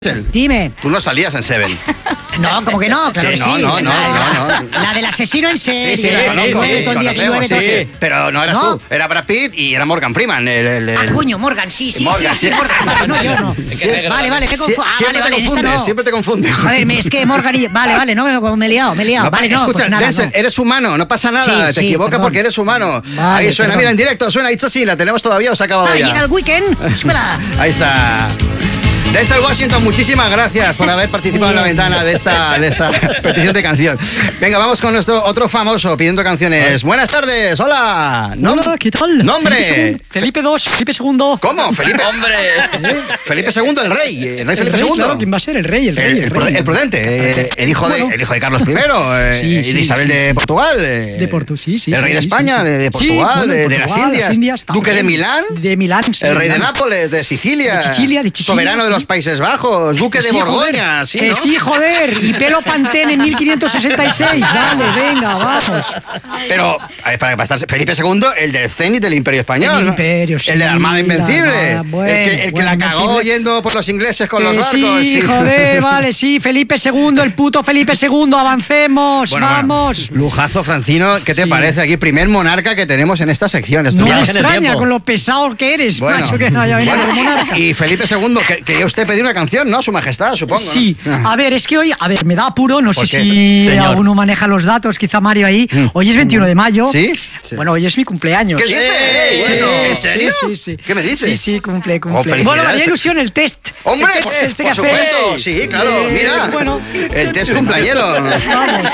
Dime. Tú no salías en Seven. No, como que no, claro Sí, que no, sí. no. La del asesino en serie. Sí, la que conozco, llueve todo el día, que llueve todo el día. Pero no eras ¿No? tú, era Brad Pitt y era Morgan Freeman. Ah, coño, Morgan, sí, Morgan, sí. Morgan. Vale, no, yo no. Vale, me confundo. Siempre te confunde. A ver, es que Morgan y... Vale, no, me he liado. Vale, no, escucha, pues nada, Denzel, no. eres humano, no pasa nada. Sí, te equivocas perdón. porque eres humano. Vale, Ahí suena, perdón. mira, en directo, suena It's así, la tenemos todavía o se ha acabado ya. Llega el weekend. Espera. Ahí está. Denzel Washington, muchísimas gracias por haber participado en la ventana de esta petición de canción. Venga, vamos con nuestro otro famoso pidiendo canciones. Buenas tardes, hola. Hola, ¿qué tal? Nombre. Felipe II, Felipe II. ¿Cómo? Felipe. ¡Hombre! Felipe II, el rey. El rey Felipe II. Claro, ¿quién va a ser? El rey. El prudente, el hijo de Carlos I, y de Isabel de Portugal. De Portugal, sí. El rey de España, de Portugal, de las Indias. Duque de Milán. De Milán, sí. El rey de Nápoles, de Sicilia. De Sicilia. Soberano de los Países Bajos. Duque de Borgoña. Sí, ¿no? Sí, joder. Y pelo Pantene en 1566. Vale, venga, vamos. Pero, a ver, para estar Felipe II, el del cenit del Imperio Español. El ¿no? Imperio, sí. El de la Armada Invencible. El que la cagó yendo por los ingleses con los barcos. Sí, joder, vale, sí. Felipe II, el puto Felipe II. Avancemos, vamos. Bueno, lujazo, Francino. ¿Qué te parece aquí? Primer monarca que tenemos en esta sección. No me extraña con lo pesado que eres, macho, que no haya venido como monarca. Y Felipe II, quería usted pedir una canción, ¿no? Su Majestad, supongo. Sí, ¿no? a ver, es que hoy, me da apuro, no sé qué? si Señor. alguno maneja los datos, quizá Mario ahí. Hoy es 21 de mayo. ¿Sí? Bueno, hoy es mi cumpleaños. ¿Qué dices? Sí, Bueno, ¿en sí, serio? Sí. ¿Qué me dices? Sí, cumple. felicidades. Bueno, me haría ilusión el test. ¡Hombre! El test Por que supuesto, hacéis. sí, claro, mira. Bueno. El test cumpleañero. Vamos.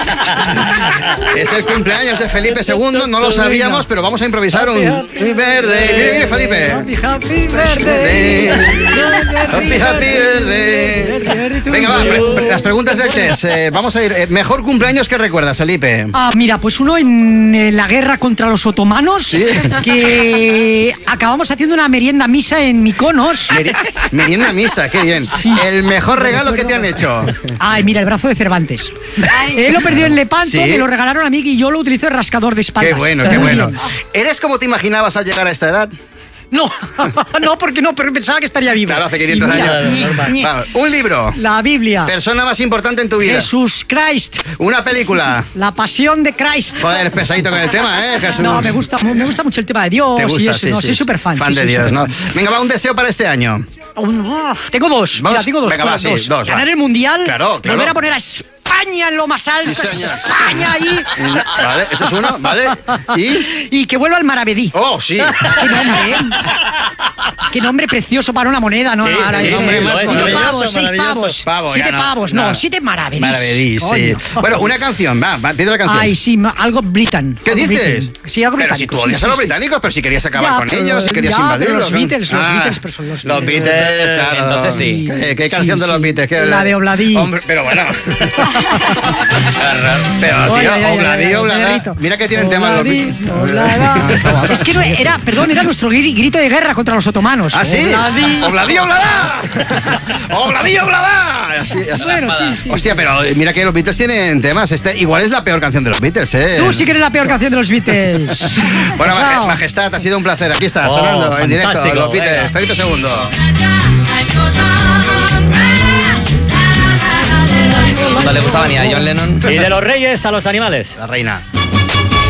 Es el cumpleaños de Felipe II, no lo sabíamos, pero vamos a improvisar un Happy Birthday. Mire, Felipe. Happy birthday. Happy Birthday. Venga, va, las preguntas del test. Vamos a ir. Mejor cumpleaños que recuerdas, Felipe. Ah, mira, pues uno en la guerra contra los otomanos, que acabamos haciendo una merienda misa en Mykonos. Merienda misa, qué bien. Sí. El mejor regalo que te han hecho. Ay, mira, el brazo de Cervantes. Él lo perdió en Lepanto, Sí. me lo regalaron a mí y yo lo utilizo de rascador de espaldas. Qué bueno, qué bueno. ¿Eres como te imaginabas al llegar a esta edad? No, porque no, pero pensaba que estaría vivo. Claro, hace 500 Y mira, años. Vamos, un libro. La Biblia. Persona más importante en tu vida. Jesús Christ. Una película. La pasión de Christ. Joder, pesadito con el tema, Jesús. No, me gusta mucho el tema de Dios. ¿Te gusta? Y eso, Sí, no, sí. soy súper fan. Fan de Dios, ¿no? Venga, va, un deseo para este año. Tengo dos. ¿Vos? Mira, tengo dos. Venga, va, sí, dos, va. Ganar el mundial. Claro. Volver a poner a España en lo más alto. Sí, señor. España ahí. Vale, eso es uno, ¿vale? Y que vuelva al Maravedí. Oh, sí. Qué nombre, ¿eh? Qué nombre precioso para una moneda, ¿no? Sí, Ahora sí, dice, nombre más cinco maravilloso, pavos, 6 pavos. Pavos, 7 ya no, pavos, no. no, 7 maravedís. Maravedís, sí. Coño. Bueno, una canción, va, pide la canción. Ay, sí, algo Britain. ¿Qué Algo dices? Britain. Sí, algo Pero británico. si tú odias a los británicos, pero si querías acabar con ellos, si querías invadirlos. Pero los ¿no? Beatles, Ah, pero son los Los Beatles. Beatles, claro. Entonces sí. ¿Qué canción de los Beatles? ¿Qué? La de Obladí. Hombre, pero bueno. Pero, tío, Ay, ay, ay, Obladí, ay, Obladá. Pedrito. Mira que tienen temas los Obladí, Beatles. Obladá. Es que no, era nuestro grito de guerra contra los otomanos. ¿Ah, sí? Obladí. ¡Obladí, Obladá! ¡Obladí, Obladá! Así. Bueno, sí. Hostia, pero mira que los Beatles tienen temas. Igual es la peor canción de los Beatles, ¿eh? Tú sí que eres la peor canción de los Beatles. Bueno, Chao. Majestad, ha sido un placer. Aquí está, sonando en directo fantástico, los Beatles. venga. Felipe II. No le gustaba ni a John Lennon. Y de los reyes a los animales. La reina.